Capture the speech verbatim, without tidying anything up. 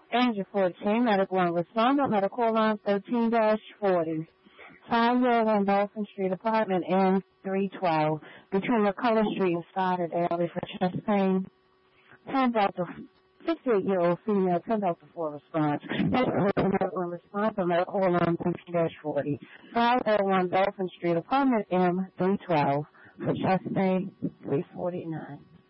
Angel fourteen, medical one responder, medical line thirteen dash forty. five oh one Dolphin Street, apartment M three twelve, between McCullough Street and Stoddard alley for chest pain. ten Delta, fifty-eight-year-old female, ten Delta four response. Medical one response, medical line thirteen dash forty. five oh one Dolphin Street, apartment M three twelve, for chest pain three forty-nine.